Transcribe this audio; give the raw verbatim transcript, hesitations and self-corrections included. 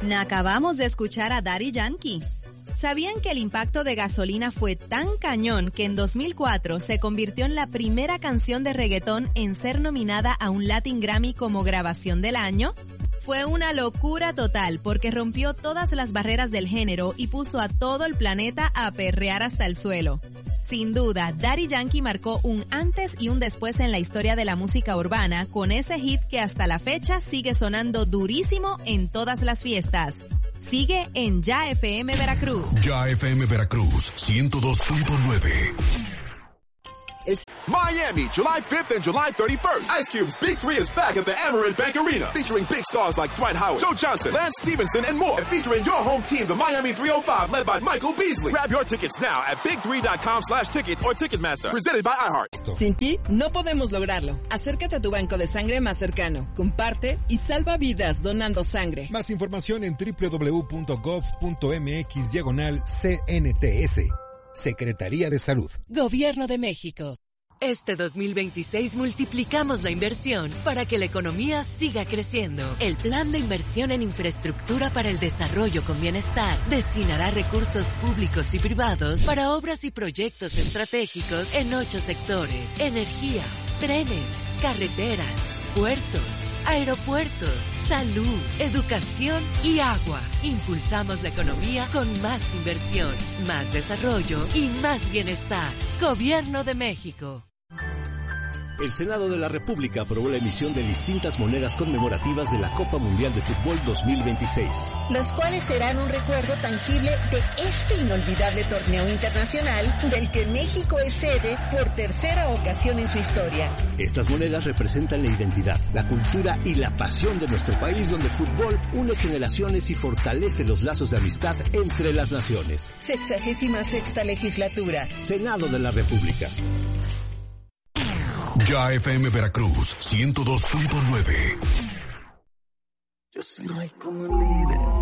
Acabamos de escuchar a Daddy Yankee. ¿Sabían que el impacto de Gasolina fue tan cañón que en dos mil cuatro se convirtió en la primera canción de reggaetón en ser nominada a un Latin Grammy como grabación del año? Fue una locura total porque rompió todas las barreras del género y puso a todo el planeta a perrear hasta el suelo. Sin duda, Daddy Yankee marcó un antes y un después en la historia de la música urbana con ese hit que hasta la fecha sigue sonando durísimo en todas las fiestas. Sigue en Ya F M Veracruz. Ya F M Veracruz, ciento dos punto nueve. Miami, July fifth and July thirty-first. Ice Cube's Big Three is back at the Amerant Bank Arena, featuring big stars like Dwight Howard, Joe Johnson, Lance Stevenson, and more. And featuring your home team, the Miami three oh five, led by Michael Beasley. Grab your tickets now at big three dot com slash tickets or Ticketmaster. Presented by iHeart. Sin ti, no podemos lograrlo. Acércate a tu banco de sangre más cercano. Comparte y salva vidas donando sangre. Más información en doble u doble u doble u punto gov punto m x diagonal C N T S. Secretaría de Salud. Gobierno de México. Este dos mil veintiséis multiplicamos la inversión para que la economía siga creciendo. El Plan de Inversión en Infraestructura para el Desarrollo con Bienestar destinará recursos públicos y privados para obras y proyectos estratégicos en ocho sectores: energía, trenes, carreteras, puertos, aeropuertos, salud, educación y agua. Impulsamos la economía con más inversión, más desarrollo y más bienestar. Gobierno de México. El Senado de la República aprobó la emisión de distintas monedas conmemorativas de la Copa Mundial de Fútbol dos mil veintiséis. Las cuales serán un recuerdo tangible de este inolvidable torneo internacional del que México es sede por tercera ocasión en su historia. Estas monedas representan la identidad, la cultura y la pasión de nuestro país, donde el fútbol une generaciones y fortalece los lazos de amistad entre las naciones. Sexagésima sexta legislatura. Senado de la República. Ya F M Veracruz, ciento dos punto nueve. Yo soy rey como líder.